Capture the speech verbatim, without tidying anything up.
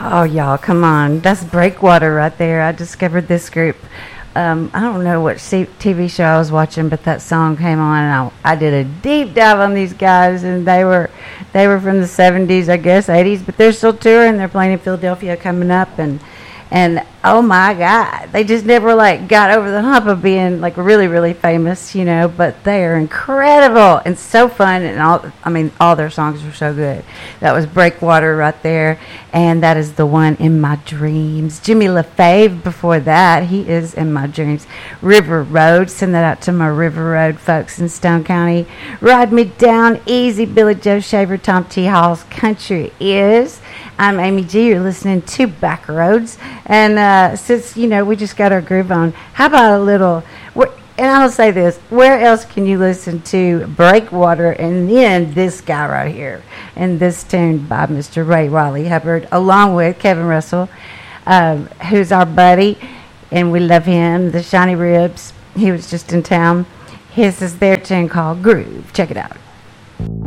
Oh, y'all, come on. That's Breakwater right there. I discovered this group. Um, I don't know what C- T V show I was watching, but that song came on, and I, I did a deep dive on these guys, and they were they were from the seventies, I guess, eighties, but they're still touring. They're playing in Philadelphia coming up, and and oh my God, they just never like got over the hump of being like really really famous, you know. But they are incredible and so fun, and all I mean, all their songs were so good. That was Breakwater right there, and that is the one In My Dreams. Jimmy LaFave before that, he is In My Dreams. River Road, send that out to my River Road folks in Stone County. Ride Me Down Easy, Billy Joe Shaver, Tom T. Hall's Country Is. I'm Amy G. You're listening to Back Roads. And uh, since, you know, we just got our groove on, how about a little, and I'll say this, where else can you listen to Breakwater and then this guy right here and this tune by Mister Ray Riley Hubbard, along with Kevin Russell, um, who's our buddy, and we love him, the Shiny Ribs. He was just in town. His is their tune called Groove. Check it out.